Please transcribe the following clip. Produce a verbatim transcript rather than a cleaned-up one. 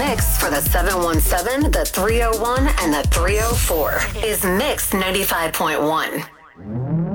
mix for the seven one seven, the three oh one, and the three oh four is Mix ninety-five point one.